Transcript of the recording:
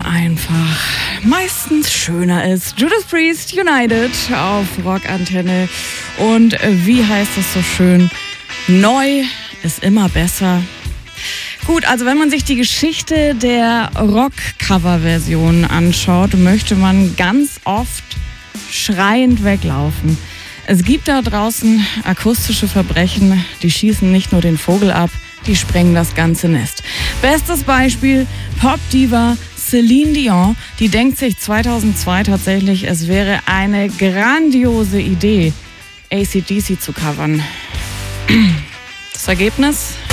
einfach meistens schöner ist. Judas Priest, United auf Rockantenne. Und wie heißt es so schön? Neu ist immer besser. Gut, also wenn man sich die Geschichte der Rock-Cover-Versionen anschaut, möchte man ganz oft schreiend weglaufen. Es gibt da draußen akustische Verbrechen, die schießen nicht nur den Vogel ab, die sprengen das ganze Nest. Bestes Beispiel, Pop-Diva Celine Dion, die denkt sich 2002 tatsächlich, es wäre eine grandiose Idee, AC/DC zu covern. Das Ergebnis?